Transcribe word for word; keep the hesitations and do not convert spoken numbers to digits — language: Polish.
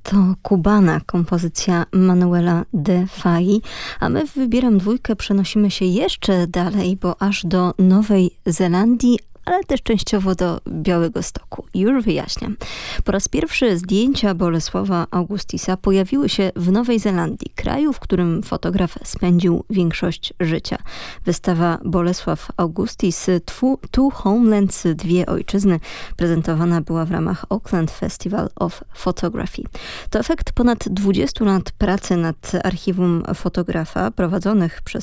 To Cubana, kompozycja Manuela de Fai, a my w Wybieram Dwójkę przenosimy się jeszcze dalej, bo aż do Nowej Zelandii, ale też częściowo do Białegostoku. Już wyjaśniam. Po raz pierwszy zdjęcia Bolesława Augustisa pojawiły się w Nowej Zelandii, kraju, w którym fotograf spędził większość życia. Wystawa Bolesław Augustis Two Homelands, Dwie Ojczyzny, prezentowana była w ramach Auckland Festival of Photography. To efekt ponad dwudziestu lat pracy nad archiwum fotografa prowadzonych przez